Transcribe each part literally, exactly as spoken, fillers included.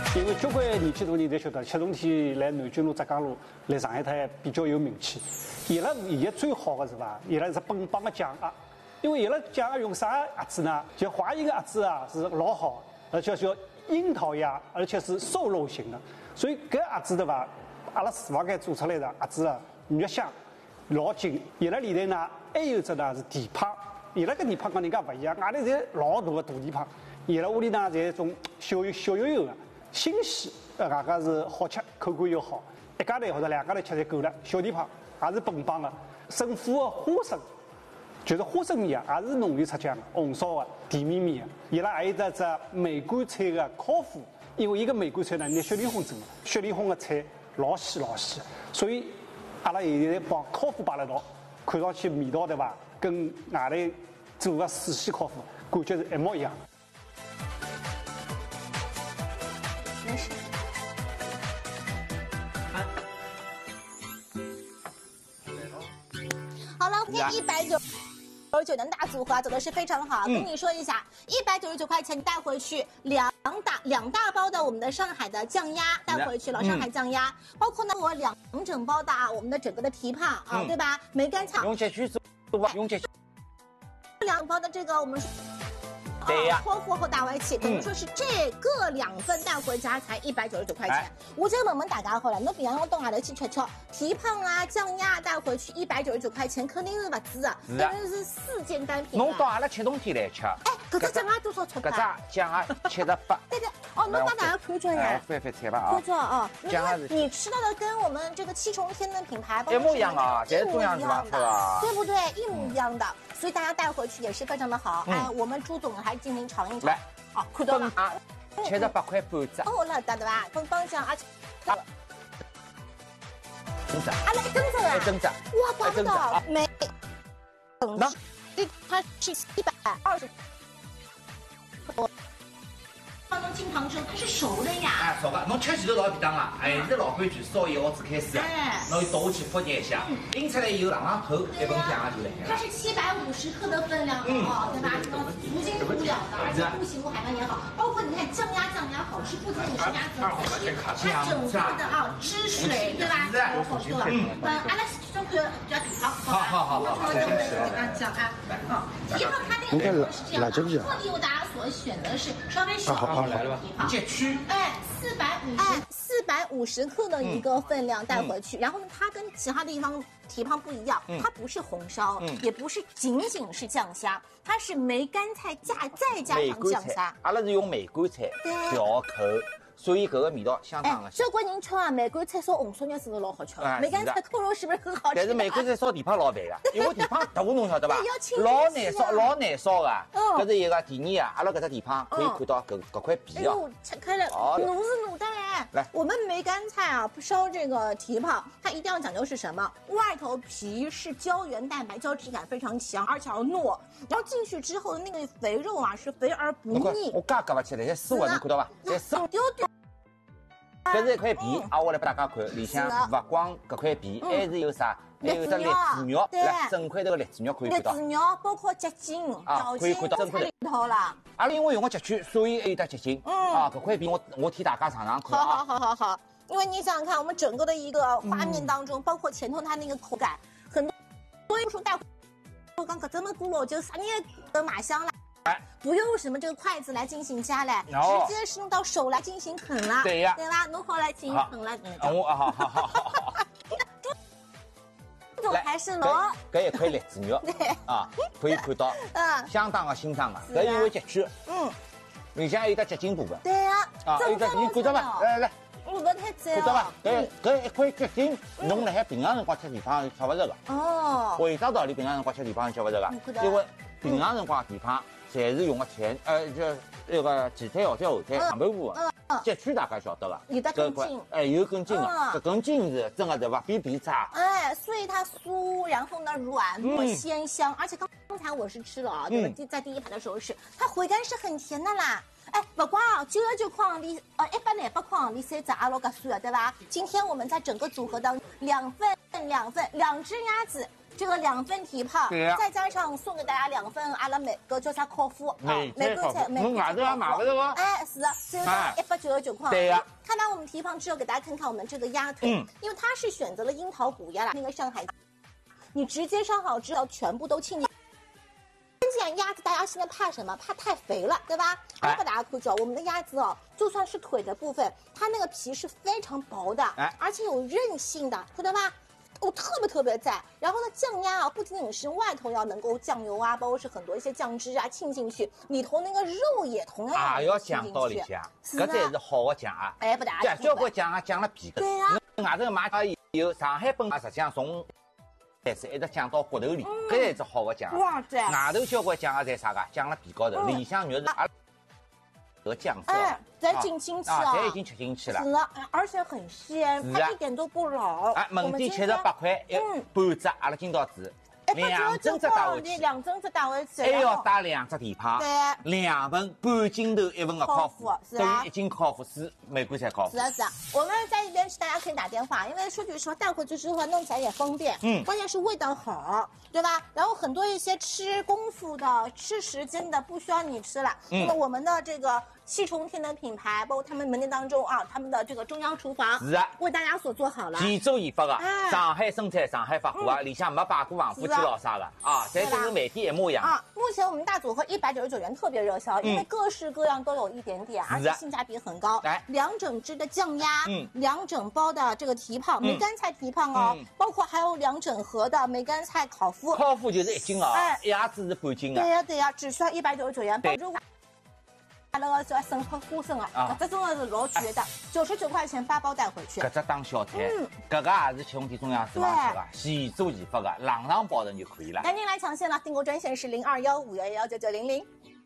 因为交关年轻人侪晓得，吃东西来南京路、浙江路、来上海滩比较有名气。伊拉现在最好的是吧？伊拉是本帮的酱鸭，因为伊拉酱鸭用啥鸭子呢？就华阴的鸭子啊，是老好，而且叫樱桃鸭，而且是瘦肉型的。所以搿鸭子对吧？阿拉厨房间做出来的鸭子啊，肉香，老筋。伊拉里头呢，还有只呢是蹄膀，伊拉搿蹄膀跟人家勿一样，外头侪老大个大蹄膀，伊拉屋里呢侪种小小油油的。新鲜，呃，外加是好吃，口感又好，一家头或者两家头吃就够了。小地方也是本帮的，省府的花生，就是花生米啊，也是农园出酱的，红烧的、甜绵绵的。伊拉还有得只梅干菜的烤麸，因为伊个梅干菜呢，拿雪里红做的，雪里红的菜老鲜老鲜，所以阿拉现在帮烤麸摆了道，看上去味道对吧，跟外头做的水鲜烤麸感觉是一模一样。 好了，今天一百九十九的大组合走的是非常好，跟你说一下，一百九十九块钱带回去两大两大包的我们的上海的酱鸭带回去了，上海酱鸭，包括呢我两整包的啊，我们的整个的蹄膀啊，对吧？梅干菜用进去做吧，用进去两包的这个我们。 对呀， 托付后打回去，等于说是这个两份带回家才一百九十九块钱。我就问问大家好了，侬平常到外头去吃吃蹄膀啊、酱鸭带回去一百九十九块钱，肯定是不止的，等于是四件单品。 侬到阿拉吃冬天来吃， 哎，搿只酱鸭多少钞票？ 搿只酱鸭七十八。 对对，哦，侬帮大家看准呀， 翻翻菜吧啊。 看准哦，酱鸭你吃到的跟我们这个七重天的品牌一模一样啊，这是中央地方的，对不对？一模一样的。所以大家带回去也是非常的好，哎，我们朱总还进行尝一尝。 来， 好，看到了啊，七十八块半只。 哦，那得对吧？分方向，而且， 真只， 啊，那一整只啊， 一整只， 哇，怪不得每， 那它是一百二十。当中进汤之后，它是熟的呀。 哎，熟的，侬吃前头老便当啊，还是老规矩，烧一号子开始，哎，侬倒下去复热一下，拎出来以后上上头，一份酱就来了。 它是七百五十克的分量哦，对吧？什么足筋足了的，而且不行，海南也好，包括你看酱鸭酱鸭好吃，不仅仅是鸭子好吃，它整个的啊汁水对吧？好好吃了。嗯，阿拉这个叫蹄膀，好吧？好好好，我们这个酱啊，啊，蹄膀它那个是这样的，特地为大家所选的是稍微小一点的蹄膀， 街区， 哎，四百五十，四百五十克的一个分量带回去，然后呢，它跟其他的地方蹄膀不一样，它不是红烧，也不是仅仅是酱虾，它是梅干菜加再加上酱虾， 阿拉是用梅干菜调口。所以搿个味道相当的。 交关人吃啊，梅干菜烧红烧肉是不是老好吃？梅干菜扣肉是不是很好吃？ 但是梅干菜烧蹄膀老烦个，因为蹄膀大侬晓得吧？老难烧，老难烧个。搿是一个第二啊，阿拉搿只蹄膀可以看到搿搿块皮哦。 切开了，卤是卤的嘞。来，我们梅干菜啊，不烧这个蹄膀，它一定要讲究是什么？外头皮是胶原蛋白，胶质感非常强，而且要糯。然后进去之后的那个肥肉啊，是肥而不腻。 我嘎嘎不起来，这丝滑，侬看到伐？这丝。搿是一块皮啊，我来拨大家看，里向勿光搿块皮，还是有啥？还有只栗子肉，来整块这个栗子肉可以看到。 栗子肉包括鸡筋啊，可以看到整块里头了。 阿拉因为用个脚曲，所以还有得鸡筋。嗯啊，搿块皮我我替大家尝尝看啊。 好好好好好，因为你想想看，我们整个的一个画面当中，包括前头它那个口感，很多所以说带我刚可这么咕噜就啥你的马香了。不用什么这个筷子来进行夹嘞，直接是用到手来进行啃了。 对呀， 对啦，弄好来进行啃了。 啊，我啊好好好好好。 这种还是老。 搿一块栗子肉，对啊，可以看到，嗯，相当的清爽啊。搿因为脚曲，嗯，里向有得鸡筋部分。 对呀， 啊，有得你看到伐？来来来， 我不太知道。 看到伐？搿搿一块鸡筋，侬辣海平常辰光吃蹄膀吃勿着个。哦。为啥道理平常辰光吃蹄膀吃勿着个？因为平常辰光蹄膀。侪是用个前呃，就那个前腿、后腿、后腿上半部分，脚曲大家晓得个， 有得根筋， 哎，有根筋个，这根筋是真个对伐？比皮差。 哎，所以它酥，然后呢软糯鲜香，而且刚刚才我是吃了啊，对吧？在第一排的时候是，它回甘是很甜的啦。哎，不光啊，九十九块行钿，呃，一百零八块行钿三只阿拉个算了，对吧？今天我们在整个组合当中，两份两份两只鸭子。 这个两份蹄膀， 对呀， 再加上送给大家两份阿拉美个叫啥烤麸啊， 美美国菜，美国菜都要买不着哦。 哎，是的，只有一百九十九块。 对呀。 看完我们蹄膀之后，给大家看看我们这个鸭腿，嗯，因为它是选择了樱桃骨鸭啦，那个上海，你直接烧好之后全部都清理。既然鸭子，大家现在怕什么？怕太肥了，对吧？哎，给大家看着，我们的鸭子哦，就算是腿的部分，它那个皮是非常薄的，哎，而且有韧性的，知道吧？我特别特别赞。然后呢，酱鸭啊，不仅仅是外头要能够酱油啊，包括是很多一些酱汁啊浸进去，里头那个肉也同样啊要酱到里向，搿才是好的酱啊。 哎，不大家交关酱啊酱了皮的。 对呀。 外头买有上海本啊，实际上从。但是一直酱到骨头里，搿才是好的酱。哇塞！外头交关酱啊，在啥个？酱了皮高头，里向肉是阿个酱色。哎， 咱进进去啊， 咱已经吃进去了。 是啊，而且很鲜，它一点都不老。 啊，门店七十八块，一半只阿拉今朝煮。两整只打回去， 两整只打回去， 还要打两只蹄膀， 对， 两份半斤头一份的烤麸，等于一斤烤麸是玫瑰菜烤麸。 是啊是啊，我们在一边吃，大家可以打电话，因为说句实话，带回去之后弄起来也方便，嗯，关键是味道好，对吧？然后很多一些吃功夫的、吃时间的，不需要你吃了。那么我们的这个七重天的品牌，包括他们门店当中啊，他们的这个中央厨房是啊， 为大家所做好了， 全州研发的，上海生产、上海发货啊，里向没摆过防腐剂咾啥的啊，这都是媒体一模一样啊。目前我们大组合一百九十九元特别热销，因为各式各样都有一点点，而且性价比很高。来，两整只的酱鸭，嗯，两整包的这个蹄膀，梅干菜蹄膀哦，包括还有两整盒的梅干菜烤麸。 烤麸就是一斤啊，哎，鸭子是半斤啊。 对呀对呀，只需要一百九十九元。如果那个叫生和花生啊，这种是老绝的，九十九块钱八包带回去。 搿只当小菜，搿个也是七重天中央厨房吃的，现做现发的，冷上保证就可以了。 赶紧来抢线了，订购专线是零二幺五幺幺九九零零。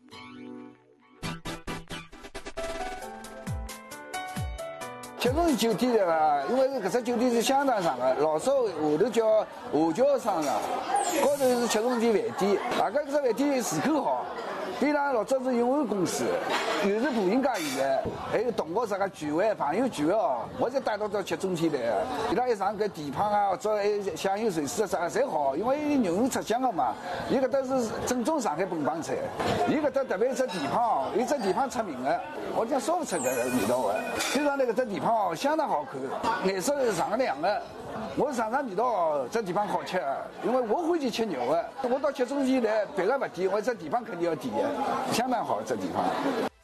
七重酒店的啦，因为搿只酒店是香港上的，老早下头叫华侨商场，高头是七重天饭店，大家搿只饭店市口好。边上老早是永安公司，又是步行街有的，还有同学啥个聚会、朋友聚会哦，我才带到到七中天来的。伊拉一上搿蹄膀啊，或者还香油水丝啊啥侪好，因为牛肉出香的嘛。伊搿搭是正宗上海本帮菜，伊搿搭特别一只蹄膀哦，一只蹄膀出名的，我讲说不出搿个味道的。加上那搿只蹄膀哦，相当好看，颜色是上亮的。我尝尝味道哦，这地方好吃，因为我欢喜吃牛的。我到七中天来别个不点，我这地方肯定要点的，相当好这地方。